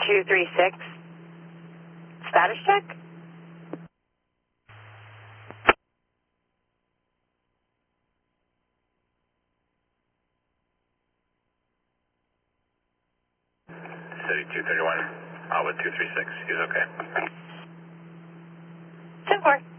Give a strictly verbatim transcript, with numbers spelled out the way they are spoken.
two three six. Status check? City two thirty-one, uh, with two three six. He's okay. ten four.